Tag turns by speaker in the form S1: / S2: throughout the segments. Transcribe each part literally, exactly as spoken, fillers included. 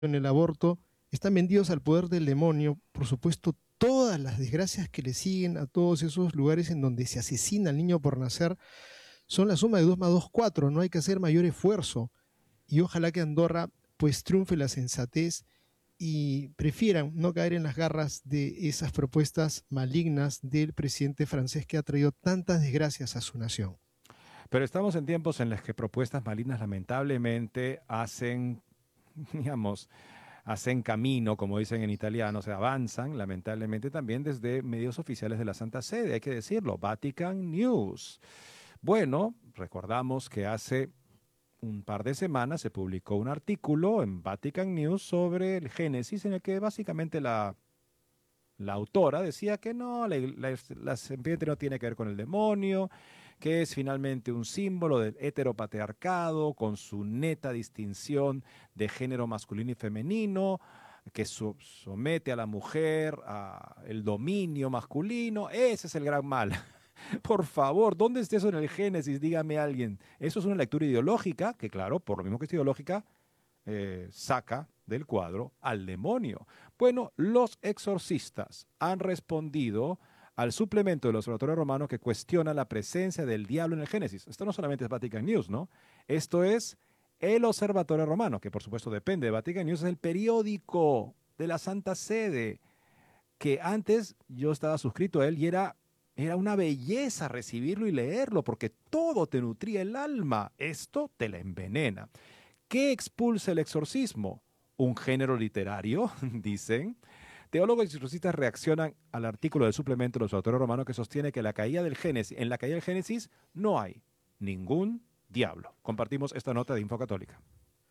S1: en el aborto, están vendidos al poder del demonio. Por supuesto, todas las desgracias que le siguen a todos esos lugares en donde se asesina al niño por nacer son la suma de dos más dos, cuatro. No hay que hacer mayor esfuerzo. Y ojalá que Andorra pues triunfe la sensatez y prefieran no caer en las garras de esas propuestas malignas del presidente francés que ha traído tantas desgracias a su nación.
S2: Pero estamos en tiempos en los que propuestas malignas lamentablemente hacen, digamos, hacen camino, como dicen en italiano, o sea, avanzan lamentablemente también desde medios oficiales de la Santa Sede, hay que decirlo, Vatican News. Bueno, recordamos que hace un par de semanas se publicó un artículo en Vatican News sobre el Génesis en el que básicamente la, la autora decía que no, la, la, la serpiente no tiene que ver con el demonio, que es finalmente un símbolo del heteropatriarcado con su neta distinción de género masculino y femenino, que so, somete a la mujer al dominio masculino. Ese es el gran mal. Por favor, ¿dónde está eso en el Génesis? Dígame alguien. Eso es una lectura ideológica que, claro, por lo mismo que es ideológica, eh, saca del cuadro al demonio. Bueno, los exorcistas han respondido al suplemento del Observatorio Romano que cuestiona la presencia del diablo en el Génesis. Esto no solamente es Vatican News, ¿no? Esto es el Observatorio Romano, que por supuesto depende de Vatican News, es el periódico de la Santa Sede, que antes yo estaba suscrito a él y era, era una belleza recibirlo y leerlo, porque todo te nutría el alma. Esto te la envenena. ¿Qué expulsa el exorcismo? Un género literario, dicen. Teólogos y exorcistas reaccionan al artículo del suplemento del Observatorio Romano que sostiene que la caída del Génesis, en la caída del Génesis no hay ningún diablo. Compartimos esta nota de Info Católica.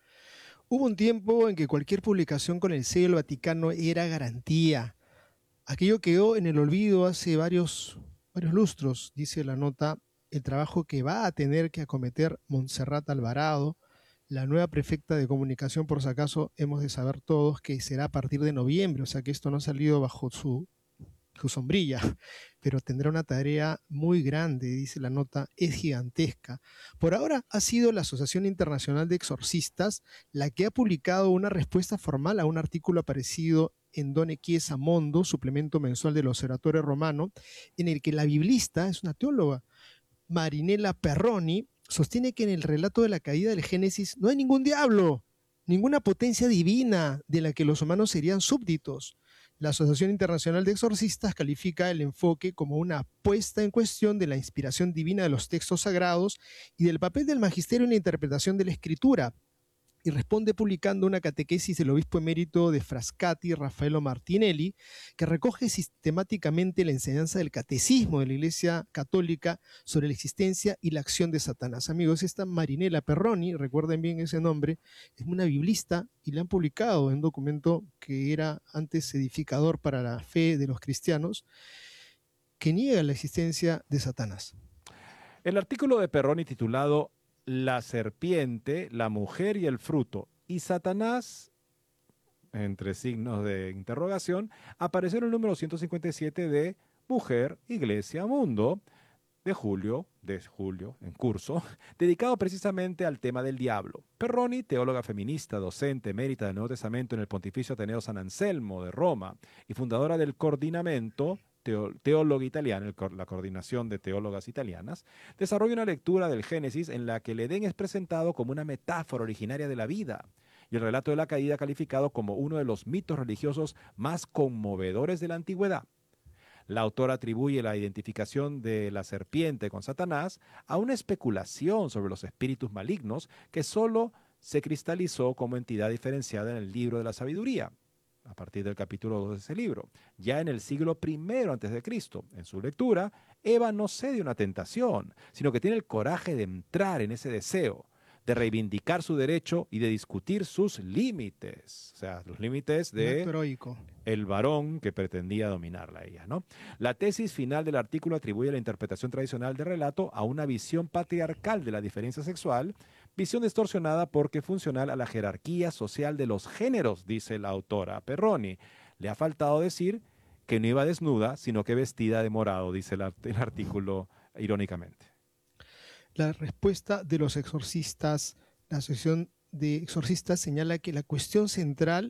S1: Hubo un tiempo en que cualquier publicación con el sello del Vaticano era garantía. Aquello quedó en el olvido hace varios, varios lustros, dice la nota, el trabajo que va a tener que acometer Montserrat Alvarado, la nueva prefecta de comunicación, por si acaso hemos de saber todos que será a partir de noviembre, o sea que esto no ha salido bajo su, su sombrilla, pero tendrá una tarea muy grande, dice la nota, es gigantesca. Por ahora ha sido la Asociación Internacional de Exorcistas la que ha publicado una respuesta formal a un artículo aparecido en Done Chiesa Mondo, suplemento mensual del Observatorio Romano, en el que la biblista, es una teóloga, Marinella Perroni, sostiene que en el relato de la caída del Génesis no hay ningún diablo, ninguna potencia divina de la que los humanos serían súbditos. La Asociación Internacional de Exorcistas califica el enfoque como una puesta en cuestión de la inspiración divina de los textos sagrados y del papel del magisterio en la interpretación de la Escritura, y responde publicando una catequesis del obispo emérito de Frascati, Raffaello Martinelli, que recoge sistemáticamente la enseñanza del catecismo de la Iglesia Católica sobre la existencia y la acción de Satanás. Amigos, esta Marinella Perroni, recuerden bien ese nombre, es una biblista y la han publicado en un documento que era antes edificador para la fe de los cristianos, que niega la existencia de Satanás.
S2: El artículo de Perroni titulado La serpiente, la mujer y el fruto, y Satanás, entre signos de interrogación, apareció en el número ciento cincuenta y siete de Mujer, Iglesia, Mundo, de julio, de julio, en curso, dedicado precisamente al tema del diablo. Perroni, teóloga feminista, docente emérita del Nuevo Testamento en el Pontificio Ateneo San Anselmo de Roma y fundadora del Coordinamento Teóloga Italiana, la coordinación de teólogas italianas, desarrolla una lectura del Génesis en la que el Edén es presentado como una metáfora originaria de la vida y el relato de la caída calificado como uno de los mitos religiosos más conmovedores de la antigüedad. La autora atribuye la identificación de la serpiente con Satanás a una especulación sobre los espíritus malignos que solo se cristalizó como entidad diferenciada en el libro de la sabiduría, a partir del capítulo dos de ese libro. Ya en el siglo primero antes de Cristo, en su lectura, Eva no cede una tentación, sino que tiene el coraje de entrar en ese deseo, de reivindicar su derecho y de discutir sus límites. O sea, los límites de el varón que pretendía dominarla a ella, ¿no? La tesis final del artículo atribuye la interpretación tradicional del relato a una visión patriarcal de la diferencia sexual, visión distorsionada porque funcional a la jerarquía social de los géneros, dice la autora Perroni. Le ha faltado decir que no iba desnuda, sino que vestida de morado, dice el, art- el artículo irónicamente.
S1: La respuesta de los exorcistas, la Asociación de exorcistas señala que la cuestión central